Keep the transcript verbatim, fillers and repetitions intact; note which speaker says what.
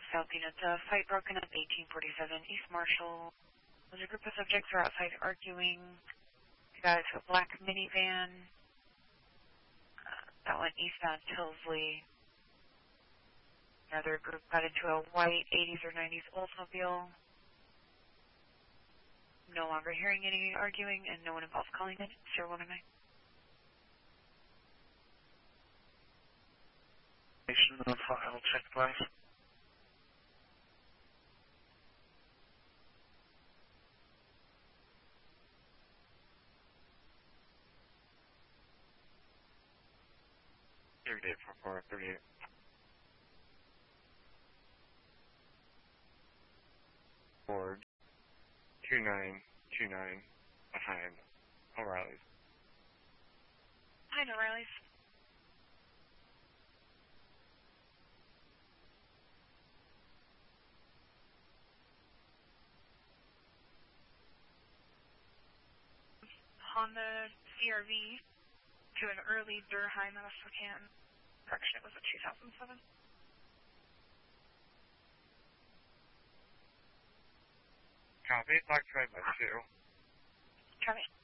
Speaker 1: South Unit. The fight broken up eighteen forty-seven East Marshall. There's a group of subjects are outside arguing. You guys have a black minivan. Uh, that went eastbound Tilsley. Another group got into a white eighties or nineties Oldsmobile. No longer hearing any arguing and no one involved calling in. zero one nine.
Speaker 2: Of file check, please. thirty-eight four four thirty-eight. Ford two nine two nine behind O'Reilly's.
Speaker 1: Behind O'Reilly's. Honda C R V to an early Durheim out of Spokane. Correction, it was a two thousand seven.
Speaker 2: Copy, occupied by two.
Speaker 1: Copy.